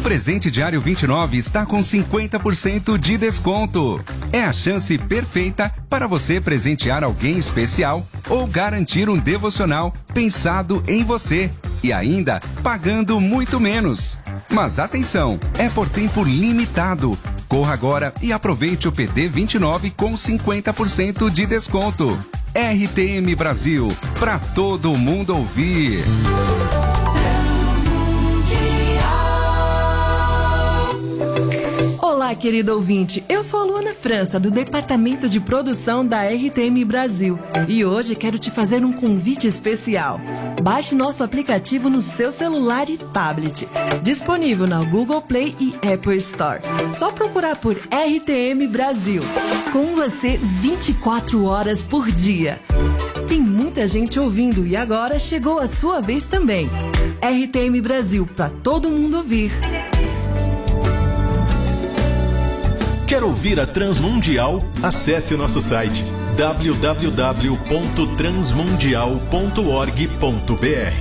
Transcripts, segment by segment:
presente Diário 29 está com 50% de desconto. É a chance perfeita para você presentear alguém especial ou garantir um devocional pensado em você e ainda pagando muito menos. Mas atenção, é por tempo limitado. Corra agora e aproveite o PD 29 com 50% de desconto. RTM Brasil, para todo mundo ouvir. Olá, querido ouvinte. Eu sou a Luana França, do Departamento de Produção da RTM Brasil. E hoje quero te fazer um convite especial. Baixe nosso aplicativo no seu celular e tablet. Disponível na Google Play e Apple Store. Só procurar por RTM Brasil. Com você 24 horas por dia. Tem muita gente ouvindo e agora chegou a sua vez também. RTM Brasil, para todo mundo ouvir. Quer ouvir a Transmundial? Acesse o nosso site www.transmundial.org.br.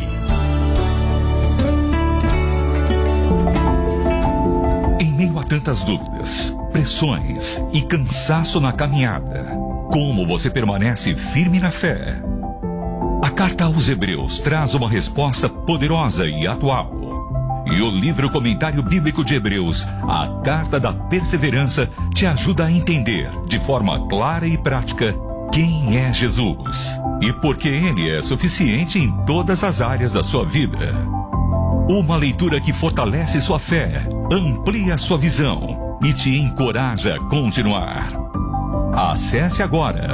Em meio a tantas dúvidas, pressões e cansaço na caminhada, como você permanece firme na fé? A carta aos Hebreus traz uma resposta poderosa e atual. E o livro Comentário Bíblico de Hebreus, a Carta da Perseverança, te ajuda a entender, de forma clara e prática, quem é Jesus e por que Ele é suficiente em todas as áreas da sua vida. Uma leitura que fortalece sua fé, amplia sua visão e te encoraja a continuar. Acesse agora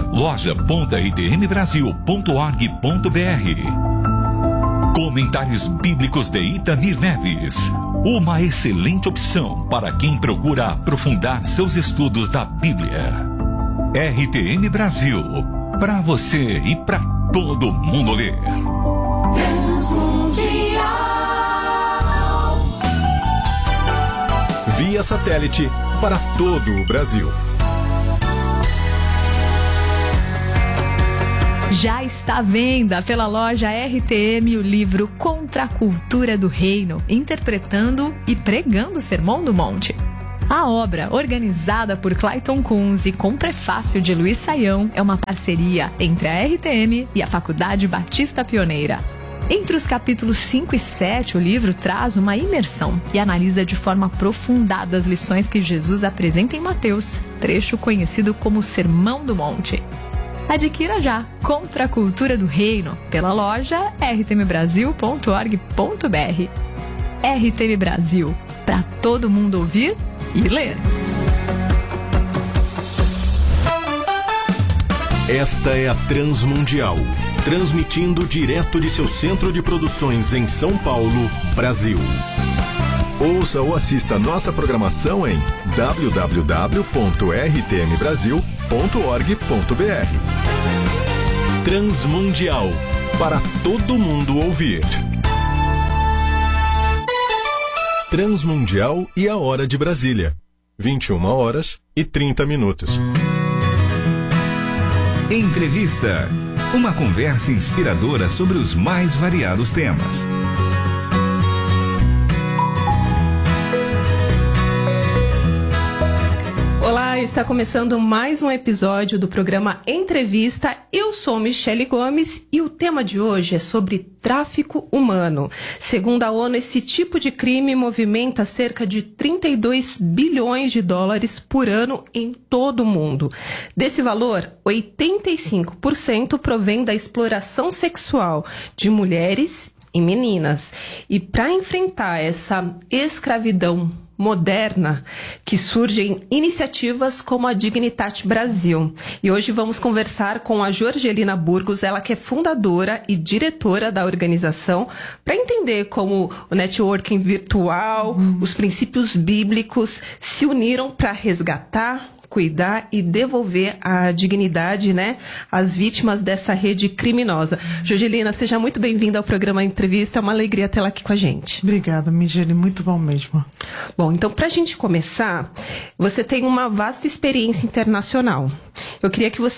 loja.rtmbrasil.org.br. Comentários Bíblicos de Itamir Neves. Uma excelente opção para quem procura aprofundar seus estudos da Bíblia. RTM Brasil. Para você e para todo mundo ler. Transmundial. Via satélite para todo o Brasil. Já está à venda pela loja RTM o livro Contra a Cultura do Reino, interpretando e pregando o Sermão do Monte. A obra, organizada por Clayton Kunz e com prefácio de Luiz Saião, é uma parceria entre a RTM e a Faculdade Batista Pioneira. Entre os capítulos 5 e 7, o livro traz uma imersão e analisa de forma aprofundada as lições que Jesus apresenta em Mateus, trecho conhecido como Sermão do Monte. Adquira já Contra a Cultura do Reino pela loja rtmbrasil.org.br. RTM Brasil, para todo mundo ouvir e ler. Esta é a Transmundial, transmitindo direto de seu centro de produções em São Paulo, Brasil. Ouça ou assista nossa programação em www.rtmbrasil.org.br. Transmundial, para todo mundo ouvir. Transmundial e a Hora de Brasília. 21h30. Entrevista. Uma conversa inspiradora sobre os mais variados temas. Olá, está começando mais um episódio do programa Entrevista. Eu sou Michele Gomes e o tema de hoje é sobre tráfico humano. Segundo a ONU, esse tipo de crime movimenta cerca de 32 bilhões de dólares por ano em todo o mundo. Desse valor, 85% provém da exploração sexual de mulheres e meninas. E para enfrentar essa escravidão moderna, que surgem iniciativas como a Dignitate Brasil. E hoje vamos conversar com a Jorgelina Burgos, ela que é fundadora e diretora da organização, para entender como o networking virtual, os princípios bíblicos se uniram para resgatar, cuidar e devolver a dignidade, né, às vítimas dessa rede criminosa. Jorgelina, seja muito bem-vinda ao programa Entrevista. É uma alegria tê-la aqui com a gente. Obrigada, Michele. Muito bom mesmo. Bom, então, para a gente começar, você tem uma vasta experiência internacional. Eu queria que você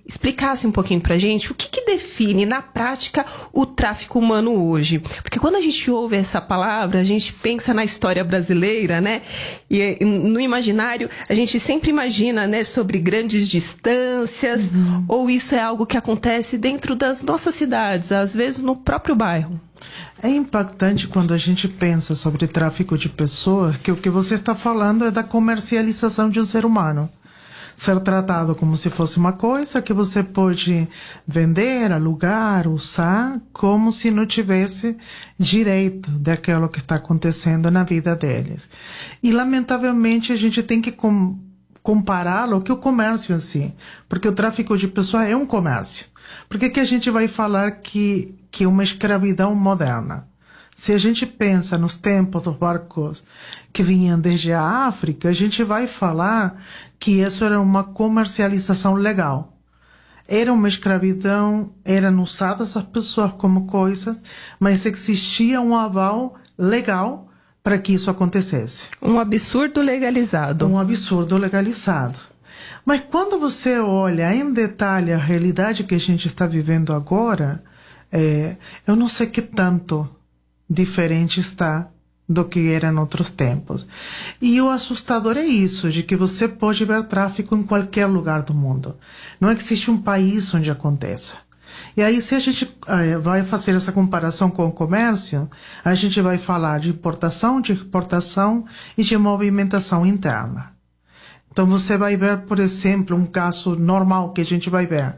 explicasse um pouquinho pra gente o que define na prática o tráfico humano hoje. Porque quando a gente ouve essa palavra, a gente pensa na história brasileira, né? E no imaginário, a gente sempre imagina, né, sobre grandes distâncias, ou isso é algo que acontece dentro das nossas cidades, às vezes no próprio bairro. É impactante quando a gente pensa sobre tráfico de pessoas, que o que você está falando é da comercialização de um ser humano. Ser tratado como se fosse uma coisa que você pode vender, alugar, usar, como se não tivesse direito daquilo que está acontecendo na vida deles. E, lamentavelmente, a gente tem que compará-lo com o comércio em si, porque o tráfico de pessoas é um comércio. Por que a gente vai falar que é uma escravidão moderna? Se a gente pensa nos tempos dos barcos que vinham desde a África, a gente vai falar que isso era uma comercialização legal. Era uma escravidão, eram usadas as pessoas como coisas, mas existia um aval legal para que isso acontecesse. Um absurdo legalizado. Um absurdo legalizado. Mas quando você olha em detalhe a realidade que a gente está vivendo agora, eu não sei que tanto diferente está do que era em outros tempos. E o assustador é isso, de que você pode ver tráfico em qualquer lugar do mundo. Não existe um país onde aconteça. E aí, se a gente vai fazer essa comparação com o comércio, a gente vai falar de importação, de exportação e de movimentação interna. Então, você vai ver, por exemplo, um caso normal que a gente vai ver.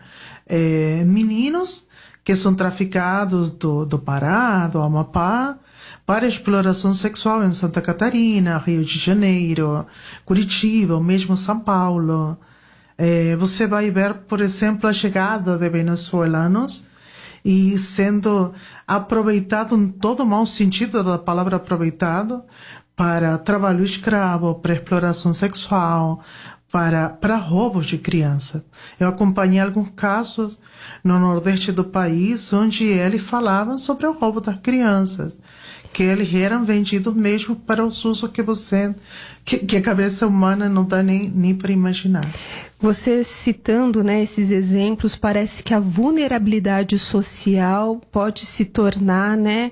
Meninos que são traficados do Pará, do Amapá, para exploração sexual em Santa Catarina, Rio de Janeiro, Curitiba, ou mesmo São Paulo. Você vai ver, por exemplo, a chegada de venezuelanos e sendo aproveitado em todo o mau sentido da palavra aproveitado para trabalho escravo, para exploração sexual, para roubos de crianças. Eu acompanhei alguns casos no nordeste do país onde eles falavam sobre o roubo das crianças, que eles eram vendidos mesmo para os usos que a cabeça humana não dá nem para imaginar. Você citando, né, esses exemplos, parece que a vulnerabilidade social pode se tornar, né,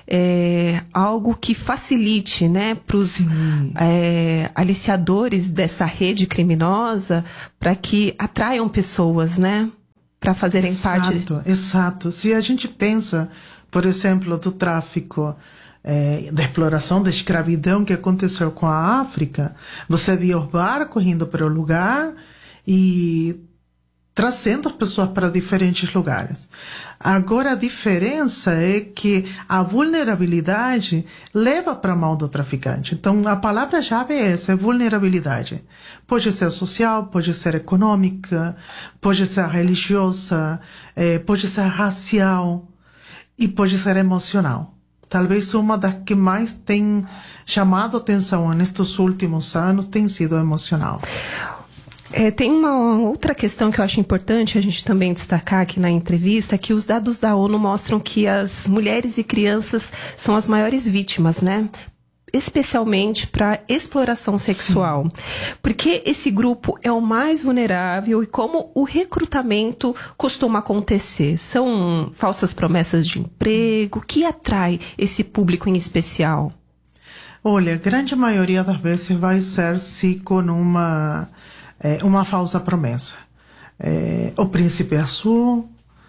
algo que facilite, né, para os aliciadores dessa rede criminosa, para que atraiam pessoas, né, para fazerem parte. Exato. Se a gente pensa, por exemplo, do tráfico, da exploração, da escravidão que aconteceu com a África, você via os barcos indo para o lugar e trazendo as pessoas para diferentes lugares. Agora, a diferença é que a vulnerabilidade leva para a mão do traficante. Então, a palavra-chave é essa, é vulnerabilidade. Pode ser social, pode ser econômica, pode ser religiosa, pode ser racial e pode ser emocional. Talvez uma das que mais tem chamado atenção nestes últimos anos tem sido emocional. Tem uma outra questão que eu acho importante a gente também destacar aqui na entrevista, que os dados da ONU mostram que as mulheres e crianças são as maiores vítimas, né? Especialmente para exploração sexual. Sim. Porque esse grupo é o mais vulnerável e como o recrutamento costuma acontecer? São falsas promessas de emprego? O que atrai esse público em especial? Olha, a grande maioria das vezes vai ser sim com uma falsa promessa. O príncipe azul,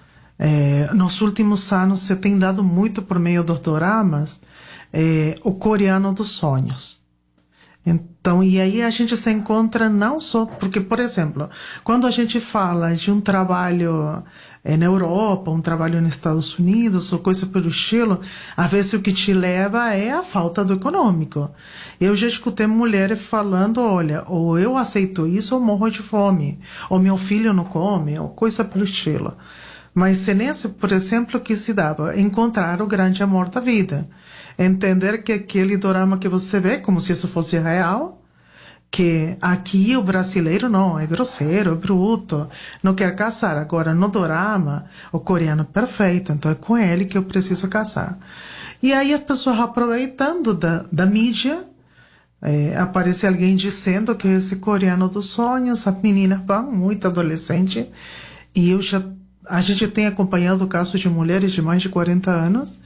nos últimos anos se tem dado muito por meio dos doramas, o coreano dos sonhos. Então, e aí a gente se encontra não só... Porque, por exemplo, quando a gente fala de um trabalho na Europa, um trabalho nos Estados Unidos, ou coisa pelo estilo, às vezes o que te leva é a falta do econômico. Eu já escutei mulheres falando, olha, ou eu aceito isso ou morro de fome, ou meu filho não come, ou coisa pelo estilo. Mas é nesse, por exemplo, que se dava encontrar o grande amor da vida. Entender que aquele dorama que você vê, como se isso fosse real, que aqui o brasileiro não, é grosseiro, é bruto, não quer casar. Agora, no dorama, o coreano é perfeito, então é com ele que eu preciso casar. E aí as pessoas aproveitando da mídia, aparece alguém dizendo que esse coreano dos sonhos, as meninas vão, muito adolescente, E a gente tem acompanhado casos de mulheres de mais de 40 anos,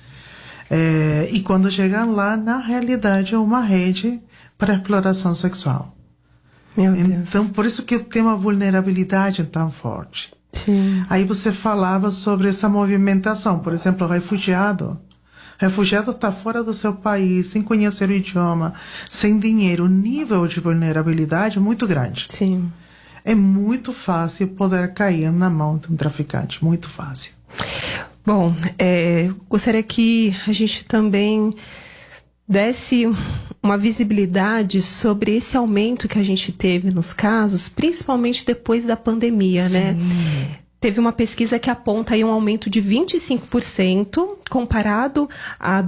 e quando chegam lá, na realidade é uma rede para exploração sexual. Meu Deus. Então, por isso que tem uma vulnerabilidade tão forte. Sim. Aí você falava sobre essa movimentação, por exemplo, o refugiado. O refugiado está fora do seu país, sem conhecer o idioma, sem dinheiro. O nível de vulnerabilidade é muito grande. Sim. É muito fácil poder cair na mão de um traficante, muito fácil. Bom, gostaria que a gente também desse uma visibilidade sobre esse aumento que a gente teve nos casos, principalmente depois da pandemia, Sim. né? Teve uma pesquisa que aponta aí um aumento de 25% comparado a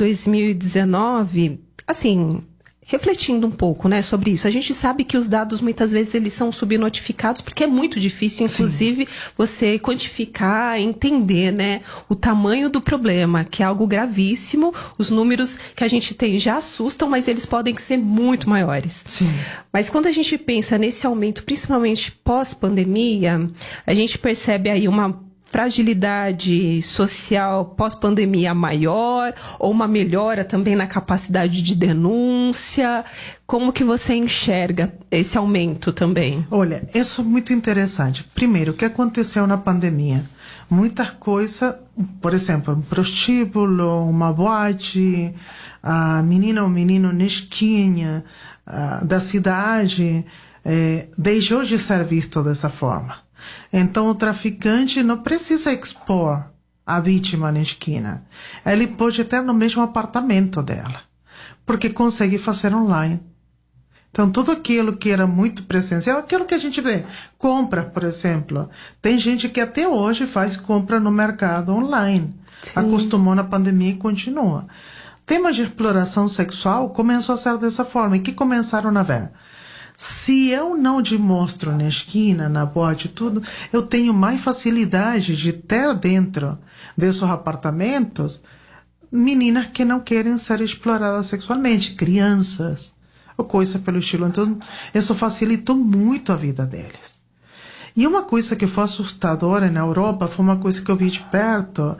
2019, assim, refletindo um pouco, né, sobre isso. A gente sabe que os dados muitas vezes eles são subnotificados porque é muito difícil, inclusive, você quantificar, entender, né, o tamanho do problema, que é algo gravíssimo. Os números que a gente tem já assustam, mas eles podem ser muito maiores. Sim. Mas quando a gente pensa nesse aumento, principalmente pós-pandemia, a gente percebe aí uma fragilidade social pós-pandemia maior, ou uma melhora também na capacidade de denúncia? Como que você enxerga esse aumento também? Olha, isso é muito interessante. Primeiro, o que aconteceu na pandemia? Muita coisa, por exemplo, um prostíbulo, uma boate, a menina ou menino na esquina da cidade, deixou de ser visto dessa forma. Então, o traficante não precisa expor a vítima na esquina. Ele pode ter no mesmo apartamento dela, porque consegue fazer online. Então, tudo aquilo que era muito presencial, aquilo que a gente vê, compra, por exemplo. Tem gente que até hoje faz compra no mercado online. Sim. Acostumou na pandemia e continua. Temas de exploração sexual começou a ser dessa forma. E que começaram a ver? Se eu não demonstro na esquina, na boate, tudo, eu tenho mais facilidade de ter dentro desses apartamentos meninas que não querem ser exploradas sexualmente, crianças, ou coisa pelo estilo. Então, isso facilitou muito a vida deles. E uma coisa que foi assustadora na Europa, foi uma coisa que eu vi de perto,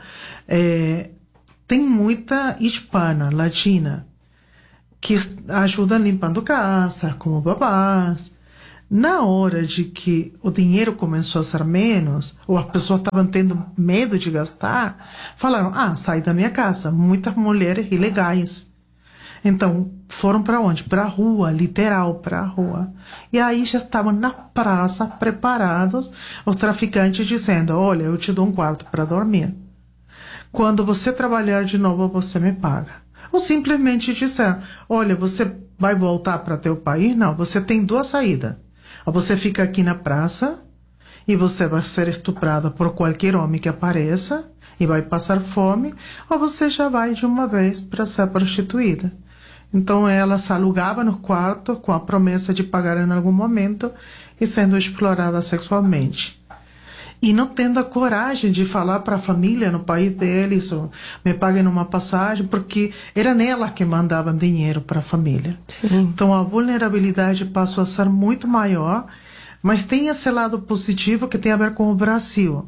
tem muita hispana, latina, que ajudam limpando casa, como babás. Na hora de que o dinheiro começou a ser menos, ou as pessoas estavam tendo medo de gastar, falaram, sai da minha casa. Muitas mulheres ilegais. Então, foram para onde? Para a rua, literal, para a rua. E aí já estavam na praça, preparados, os traficantes dizendo, olha, eu te dou um quarto para dormir. Quando você trabalhar de novo, você me paga. Ou simplesmente dizer, olha, você vai voltar para teu país? Não, você tem duas saídas. Ou você fica aqui na praça e você vai ser estuprada por qualquer homem que apareça e vai passar fome, ou você já vai de uma vez para ser prostituída. Então elas alugavam no quarto com a promessa de pagar em algum momento e sendo exploradas sexualmente. E não tendo a coragem de falar para a família no país deles, ou me paguem uma passagem, porque era nela que mandavam dinheiro para a família. Sim. Então a vulnerabilidade passou a ser muito maior, mas tem esse lado positivo que tem a ver com o Brasil,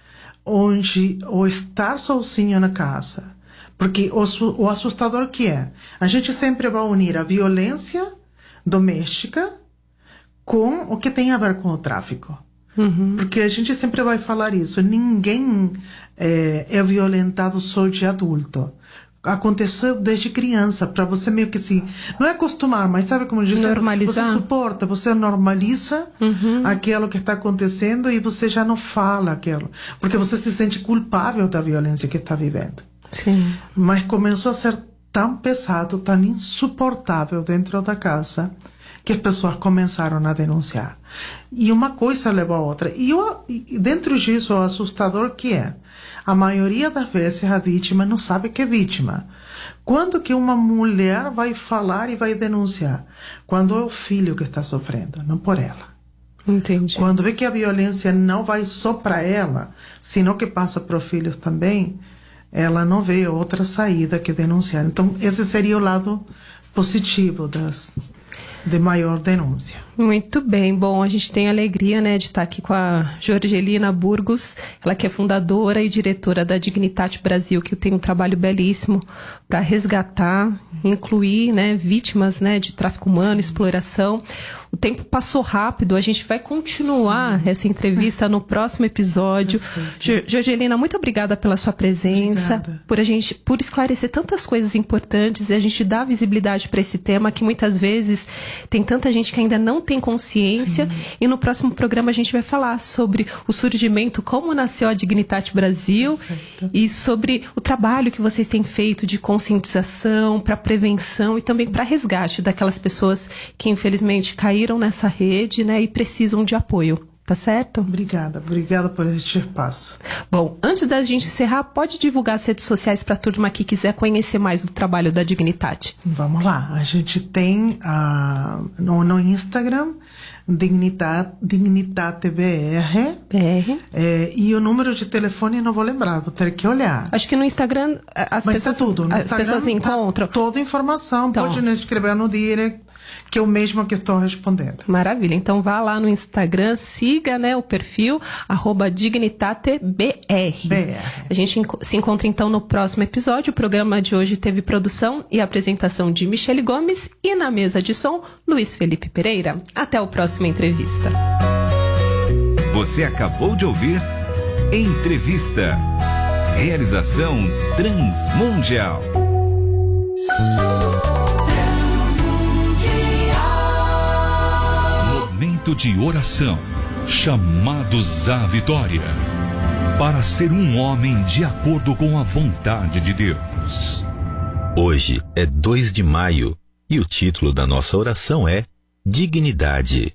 onde o estar sozinho na casa, porque o assustador que é, a gente sempre vai unir a violência doméstica com o que tem a ver com o tráfico. Uhum. Porque a gente sempre vai falar isso. Ninguém é violentado só de adulto. Aconteceu desde criança, para você meio que assim, não é acostumar, mas sabe como dizer, normalizar. Você suporta, você normaliza aquilo que está acontecendo e você já não fala aquilo, porque você se sente culpável da violência que está vivendo. Sim. Mas começou a ser tão pesado, tão insuportável dentro da casa, que as pessoas começaram a denunciar. E uma coisa levou a outra. E dentro disso, o assustador que é, a maioria das vezes a vítima não sabe que é vítima. Quando que uma mulher vai falar e vai denunciar? Quando é o filho que está sofrendo, não por ela. Entendi. Quando vê que a violência não vai só para ela, senão que passa para os filhos também, ela não vê outra saída que denunciar. Então, esse seria o lado positivo de maior denúncia. Muito bem. Bom, a gente tem a alegria, né, de estar aqui com a Jorgelina Burgos, ela que é fundadora e diretora da Dignitate Brasil, que tem um trabalho belíssimo para resgatar, incluir, né, vítimas, né, de tráfico humano, exploração. O tempo passou rápido, a gente vai continuar essa entrevista no próximo episódio. Jorgelina, muito obrigada pela sua presença, por esclarecer tantas coisas importantes e a gente dar visibilidade para esse tema que muitas vezes tem tanta gente que ainda não tem consciência. Sim. E no próximo programa a gente vai falar sobre o surgimento, como nasceu a Dignitate Brasil. Perfeito. E sobre o trabalho que vocês têm feito de conscientização, para prevenção e também para resgate daquelas pessoas que infelizmente caíram nessa rede, né, e precisam de apoio. Tá certo? Obrigada por este espaço. Bom, antes da gente encerrar, pode divulgar as redes sociais para a turma que quiser conhecer mais do trabalho da Dignitate. Vamos lá, a gente tem no Instagram Dignitate BR. E o número de telefone não vou lembrar, vou ter que olhar. Acho que no Instagram as pessoas encontram toda a informação, então, pode escrever no direct, que é o mesmo que estou respondendo. Maravilha. Então vá lá no Instagram, siga, né, o perfil @dignitatebr. A gente se encontra então no próximo episódio. O programa de hoje teve produção e apresentação de Michele Gomes e na mesa de som, Luiz Felipe Pereira. Até a próxima entrevista. Você acabou de ouvir Entrevista. Realização Transmundial. Momento de oração, chamados à vitória, para ser um homem de acordo com a vontade de Deus. Hoje é 2 de maio e o título da nossa oração é Dignidade.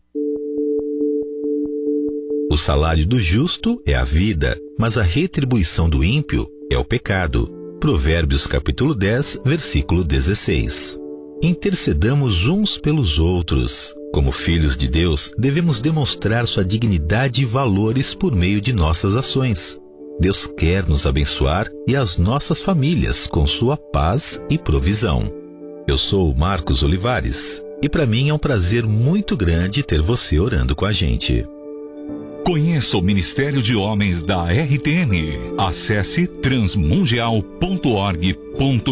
O salário do justo é a vida, mas a retribuição do ímpio é o pecado. Provérbios capítulo 10, versículo 16. Intercedamos uns pelos outros. Como filhos de Deus, devemos demonstrar sua dignidade e valores por meio de nossas ações. Deus quer nos abençoar e as nossas famílias com sua paz e provisão. Eu sou o Marcos Olivares e para mim é um prazer muito grande ter você orando com a gente. Conheça o Ministério de Homens da RTM. Acesse transmundial.org.br.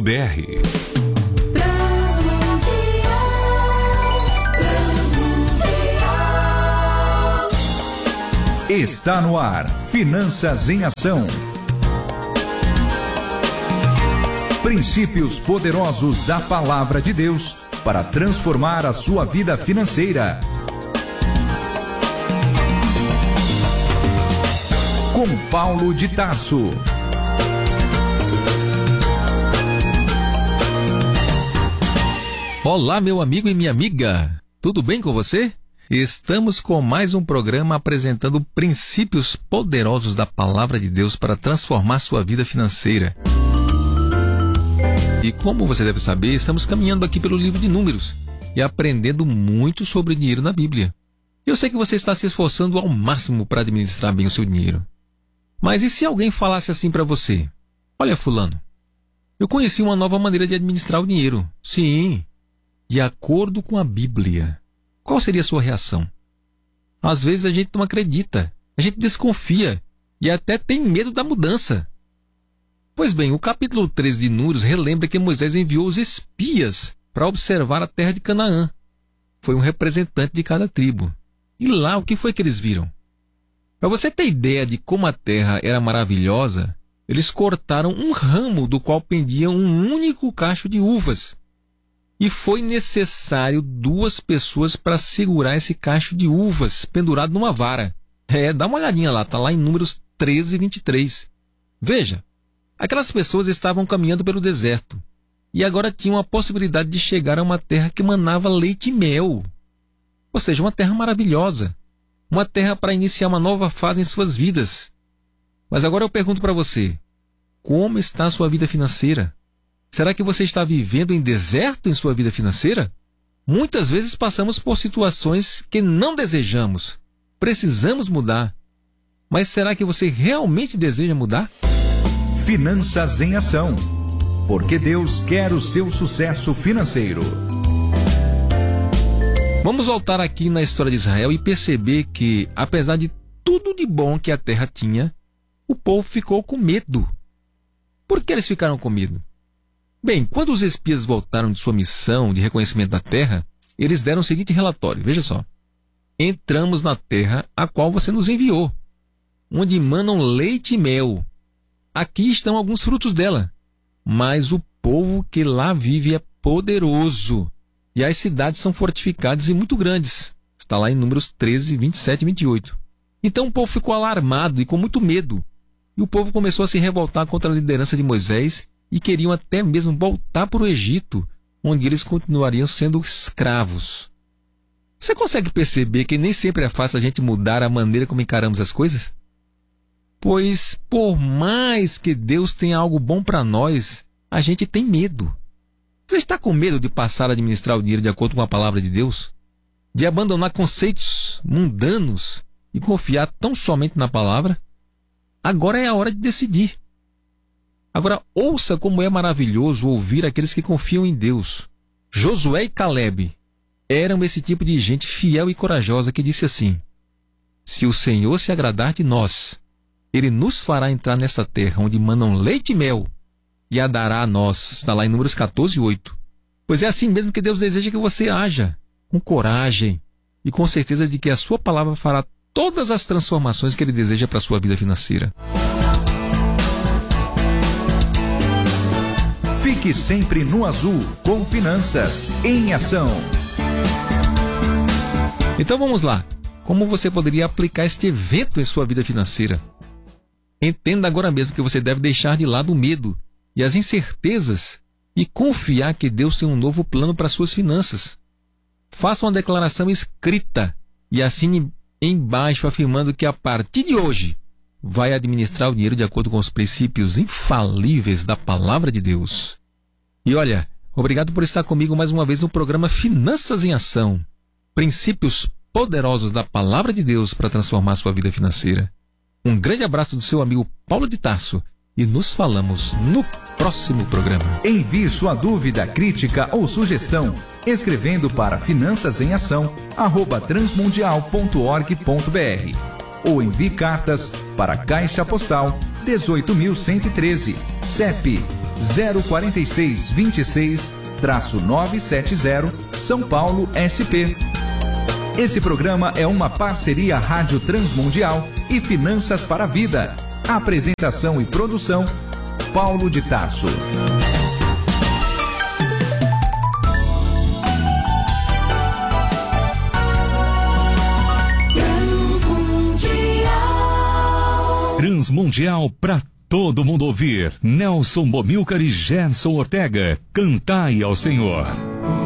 Está no ar, Finanças em Ação. Princípios poderosos da Palavra de Deus para transformar a sua vida financeira. Com Paulo de Tarso. Olá, meu amigo e minha amiga. Tudo bem com você? Estamos com mais um programa apresentando princípios poderosos da Palavra de Deus para transformar sua vida financeira. E como você deve saber, estamos caminhando aqui pelo livro de Números e aprendendo muito sobre dinheiro na Bíblia. Eu sei que você está se esforçando ao máximo para administrar bem o seu dinheiro. Mas e se alguém falasse assim para você? Olha, fulano, eu conheci uma nova maneira de administrar o dinheiro. Sim, de acordo com a Bíblia. Qual seria a sua reação? Às vezes a gente não acredita, a gente desconfia e até tem medo da mudança. Pois bem, o capítulo 13 de Números relembra que Moisés enviou os espias para observar a terra de Canaã. Foi um representante de cada tribo. E lá, o que foi que eles viram? Para você ter ideia de como a terra era maravilhosa, eles cortaram um ramo do qual pendia um único cacho de uvas. E foi necessário 2 pessoas para segurar esse cacho de uvas pendurado numa vara. Dá uma olhadinha lá, está lá em Números 13 e 23. Veja, aquelas pessoas estavam caminhando pelo deserto e agora tinham a possibilidade de chegar a uma terra que manava leite e mel. Ou seja, uma terra maravilhosa, uma terra para iniciar uma nova fase em suas vidas. Mas agora eu pergunto para você, como está a sua vida financeira? Será que você está vivendo em deserto em sua vida financeira? Muitas vezes passamos por situações que não desejamos. Precisamos mudar. Mas será que você realmente deseja mudar? Finanças em Ação. Porque Deus quer o seu sucesso financeiro. Vamos voltar aqui na história de Israel e perceber que, apesar de tudo de bom que a terra tinha, o povo ficou com medo. Por que eles ficaram com medo? Bem, quando os espias voltaram de sua missão de reconhecimento da terra, eles deram o seguinte relatório, veja só. Entramos na terra a qual você nos enviou, onde manam leite e mel. Aqui estão alguns frutos dela, mas o povo que lá vive é poderoso, e as cidades são fortificadas e muito grandes. Está lá em Números 13, 27 e 28. Então o povo ficou alarmado e com muito medo, e o povo começou a se revoltar contra a liderança de Moisés e queriam até mesmo voltar para o Egito, onde eles continuariam sendo escravos. Você consegue perceber que nem sempre é fácil a gente mudar a maneira como encaramos as coisas? Pois, por mais que Deus tenha algo bom para nós, a gente tem medo. Você está com medo de passar a administrar o dinheiro de acordo com a palavra de Deus? De abandonar conceitos mundanos e confiar tão somente na palavra? Agora é a hora de decidir. Agora, ouça como é maravilhoso ouvir aqueles que confiam em Deus. Josué e Caleb eram esse tipo de gente fiel e corajosa que disse assim: se o Senhor se agradar de nós, Ele nos fará entrar nessa terra onde manam leite e mel e a dará a nós. Está lá em Números 14, 8. Pois é assim mesmo que Deus deseja que você haja, com coragem e com certeza de que a sua palavra fará todas as transformações que Ele deseja para a sua vida financeira. Fique sempre no azul com Finanças em Ação. Então vamos lá. Como você poderia aplicar este evento em sua vida financeira? Entenda agora mesmo que você deve deixar de lado o medo e as incertezas e confiar que Deus tem um novo plano para suas finanças. Faça uma declaração escrita e assine embaixo afirmando que a partir de hoje vai administrar o dinheiro de acordo com os princípios infalíveis da palavra de Deus. E olha, obrigado por estar comigo mais uma vez no programa Finanças em Ação. Princípios poderosos da palavra de Deus para transformar sua vida financeira. Um grande abraço do seu amigo Paulo de Tarso e nos falamos no próximo programa. Envie sua dúvida, crítica ou sugestão escrevendo para finançasemAção@transmundial.org.br ou envie cartas para Caixa Postal 18.113, CEP 04626-970, São Paulo, SP. Esse programa é uma parceria Rádio Transmundial e Finanças para a Vida. Apresentação e produção, Paulo de Tarso. Transmundial para todo mundo ouvir. Nelson Bomilcar e Gerson Ortega. Cantai ao Senhor.